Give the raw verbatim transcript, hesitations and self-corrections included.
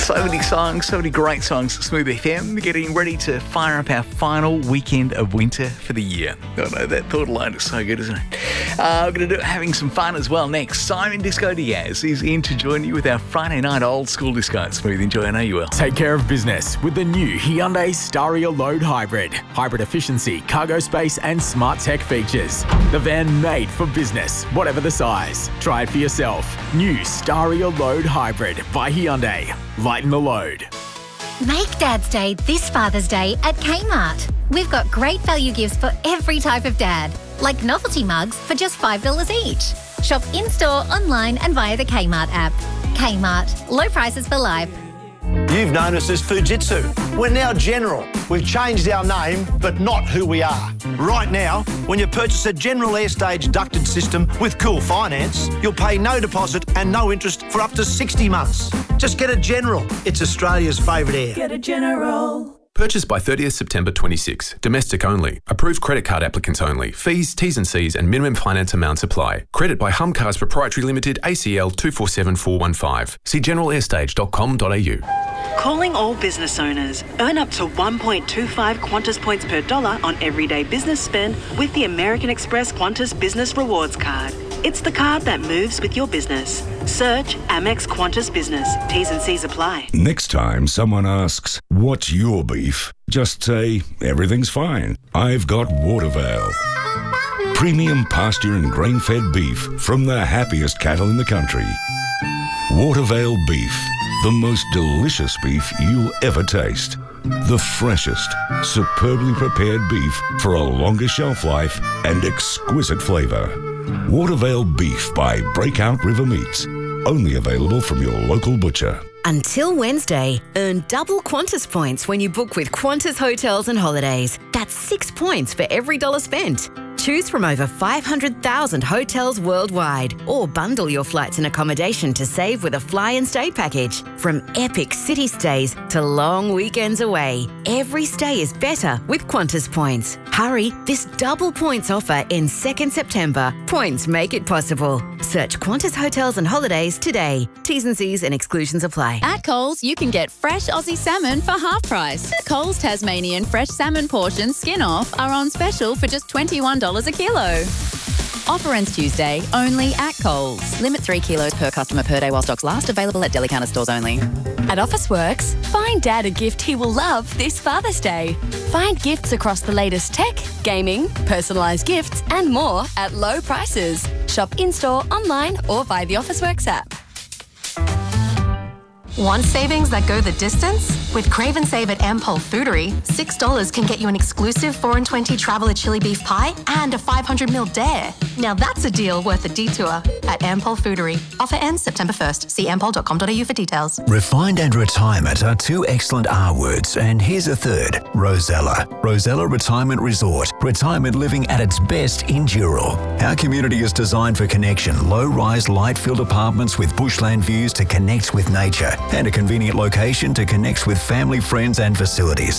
So many songs, so many great songs at Smooth F M. Getting ready to fire up our final weekend of winter for the year. Oh no, that thought alone is so good, isn't it? Uh, we're going to do having some fun as well next. Simon Disco Diaz is in to join you with our Friday night old school disco at Smooth. Enjoy, I know you will. Take care of business with the new Hyundai Staria Load Hybrid. Hybrid efficiency, cargo space and smart tech features. The van made for business, whatever the size. Try it for yourself. New Staria Load Hybrid by Hyundai. Lighten the load. Make Dad's Day this Father's Day at Kmart. We've got great value gifts for every type of dad, like novelty mugs for just five dollars each. Shop in-store, online and via the Kmart app. Kmart, low prices for life. You've known us as Fujitsu. We're now General. We've changed our name, but not who we are. Right now, when you purchase a General Airstage ducted system with Cool Finance, you'll pay no deposit and no interest for up to sixty months. Just get a General. It's Australia's favourite air. Get a General. Purchase by thirtieth September twenty-six. Domestic only. Approved credit card applicants only. Fees, T's and C's and minimum finance amounts apply. Credit by Hum Cars Proprietary Limited, A C L two four seven four one five. See general airstage dot com dot a u. Calling all business owners. Earn up to one point two five Qantas points per dollar on everyday business spend with the American Express Qantas Business Rewards Card. It's the card that moves with your business. Search Amex Qantas Business. T's and C's apply. Next time someone asks, what's your beef? Just say, everything's fine. I've got Watervale. Premium pasture and grain-fed beef from the happiest cattle in the country. Watervale beef. The most delicious beef you'll ever taste. The freshest, superbly prepared beef for a longer shelf life and exquisite flavour. Watervale beef by Breakout River Meats. Only available from your local butcher. Until Wednesday, earn double Qantas points when you book with Qantas Hotels and Holidays. That's six points for every dollar spent. Choose from over five hundred thousand hotels worldwide or bundle your flights and accommodation to save with a fly and stay package. From epic city stays to long weekends away, every stay is better with Qantas points. Hurry, this double points offer ends second September. Points make it possible. Search Qantas Hotels and Holidays today. T's and C's and exclusions apply. At Coles, you can get fresh Aussie salmon for half price. Coles Tasmanian fresh salmon portions skin off are on special for just twenty-one dollars a kilo. Offer ends Tuesday, only at Coles. Limit three kilos per customer per day while stocks last. Available at Deli Counter stores only. At Officeworks, find Dad a gift he will love this Father's Day. Find gifts across the latest tech, gaming, personalised gifts and more at low prices. Shop in-store, online or via the Officeworks app. Want savings that go the distance? With Crave and Save at Ampol Foodery, six dollars can get you an exclusive four and twenty Traveller chili beef pie and a five hundred mil dare. Now that's a deal worth a detour at Ampol Foodery. Offer ends September first. See ampol dot com dot a u for details. Refined and retirement are two excellent R words, and here's a third, Rosella. Rosella Retirement Resort. Retirement living at its best in Dural. Our community is designed for connection. Low-rise, light-filled apartments with bushland views to connect with nature, and a convenient location to connect with family, friends and facilities.